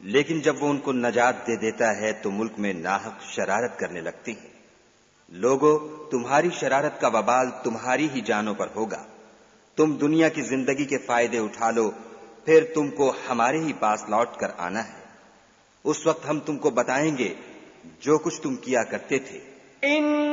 लेकिन जब वो उनको नजात दे देता है तो मुल्क में नाहक शरारत करने लगती हैं। लोगों, तुम्हारी शरारत का वबाल तुम्हारी ही जानों पर होगा। तुम दुनिया की जिंदगी के फायदे उठा लो, फिर तुमको हमारे ही पास लौट कर आना है। उस वक्त हम तुमको बताएंगे जो कुछ तुम किया करते थे।